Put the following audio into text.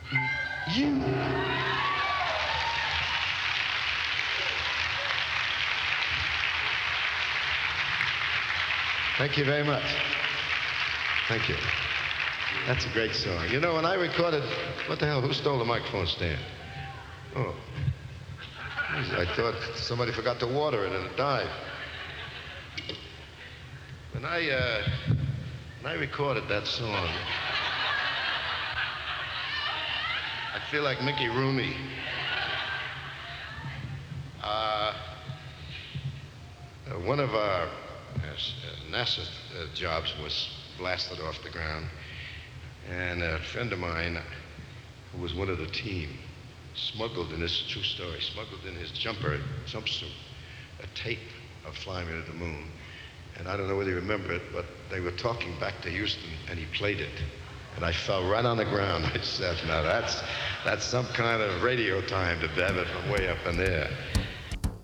You. Thank you very much. Thank you. That's a great song. You know, when I recorded, what the hell, who stole the microphone stand? Oh. I thought somebody forgot to water it and it died. When I recorded that song, I feel like Mickey Rooney. One of our NASA jobs was blasted off the ground, and a friend of mine, who was one of the team, smuggled in this true story, smuggled in his jumpsuit, a tape of Fly Me to the Moon. And I don't know whether you remember it, but they were talking back to Houston, and he played it. And I fell right on the ground. I said, now that's some kind of radio time to have it from way up in there.